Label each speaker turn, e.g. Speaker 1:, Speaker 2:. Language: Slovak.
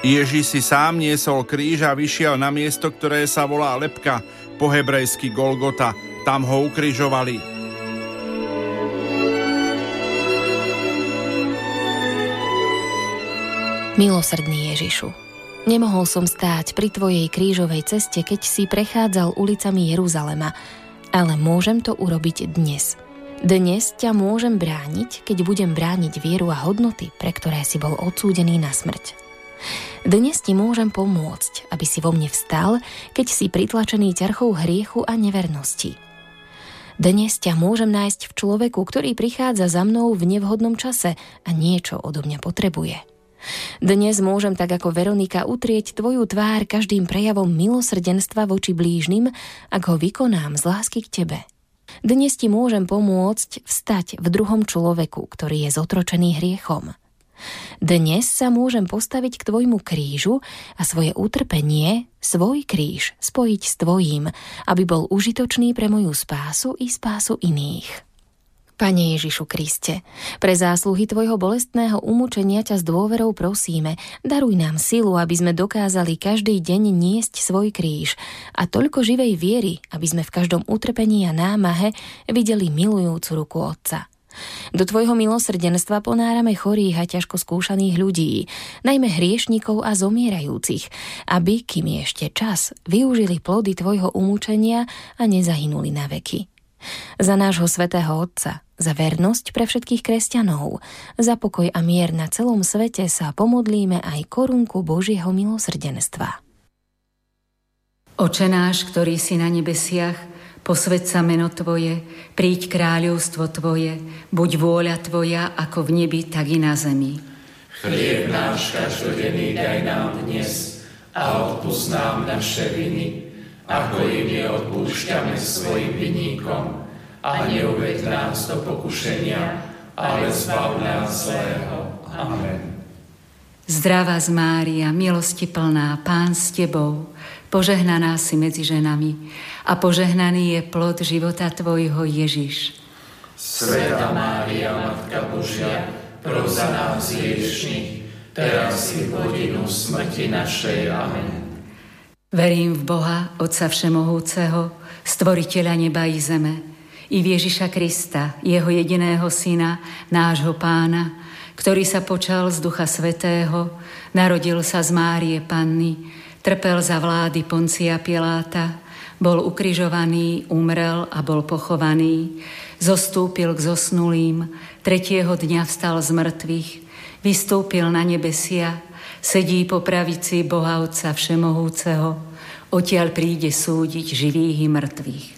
Speaker 1: Ježiš si sám niesol kríž a vyšiel na miesto, ktoré sa volá Lebka, po hebrejsky Golgota. Tam ho ukrižovali.
Speaker 2: Milosrdný Ježišu, nemohol som stáť pri tvojej krížovej ceste, keď si prechádzal ulicami Jeruzalema, ale môžem to urobiť dnes. Dnes ťa môžem brániť, keď budem brániť vieru a hodnoty, pre ktoré si bol odsúdený na smrť. Dnes ti môžem pomôcť, aby si vo mne vstal, keď si pritlačený ťarchou hriechu a nevernosti. Dnes ťa môžem nájsť v človeku, ktorý prichádza za mnou v nevhodnom čase a niečo odo mňa potrebuje. Dnes môžem tak ako Veronika utrieť tvoju tvár každým prejavom milosrdenstva voči blížnym, ak ho vykonám z lásky k tebe. Dnes ti môžem pomôcť vstať v druhom človeku, ktorý je zotročený hriechom. Dnes sa môžem postaviť k tvojmu krížu a svoje utrpenie, svoj kríž spojiť s tvojím, aby bol užitočný pre moju spásu i spásu iných. Pane Ježišu Kriste, pre zásluhy tvojho bolestného umúčenia ťa s dôverou prosíme, daruj nám silu, aby sme dokázali každý deň niesť svoj kríž a toľko živej viery, aby sme v každom utrpení a námahe videli milujúcu ruku Otca. Do tvojho milosrdenstva ponárame chorých a ťažko skúšaných ľudí, najmä hriešnikov a zomierajúcich, aby, kým je ešte čas, využili plody tvojho umúčenia a nezahynuli na veky. Za nášho svätého Otca, za vernosť pre všetkých kresťanov, za pokoj a mier na celom svete sa pomodlíme aj korunku Božieho milosrdenstva.
Speaker 3: Oče náš, ktorý si na nebesiach, posväť sa meno Tvoje, príď kráľovstvo Tvoje, buď vôľa Tvoja ako v nebi, tak i na zemi.
Speaker 4: Chlieb náš každodenný daj nám dnes a odpusť nám naše viny, ako i my odpúšťame svojim vinníkom. A neuveď nás do pokušenia, ale zbav nás zlého. Amen.
Speaker 3: Zdravá z Mária, milosti plná, Pán s Tebou, požehnaná si medzi ženami a požehnaný je plod života Tvojho, Ježiš.
Speaker 4: Svätá Mária, Matka Božia, pros za nás hriešnych, teraz i v hodinu smrti našej. Amen.
Speaker 3: Verím v Boha, Otca Všemohúceho, Stvoriteľa neba i zeme, i v Ježiša Krista, Jeho jediného Syna, nášho Pána, ktorý sa počal z Ducha Svätého, narodil sa z Márie Panny, trpel za vlády Poncia Piláta, bol ukrižovaný, umrel a bol pochovaný, zostúpil k zosnulým, 3. dňa vstal z mŕtvych, vystúpil na nebesia, sedí po pravici Boha Otca Všemohúceho, odtiaľ príde súdiť živých i mŕtvych.